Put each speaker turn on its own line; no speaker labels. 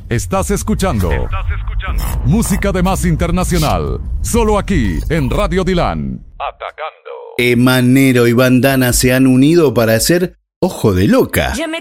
Estás escuchando música de más internacional, solo aquí en Radio Dylan.
Atacando. Emanero y Bandana se han unido para hacer Ojo de Loca.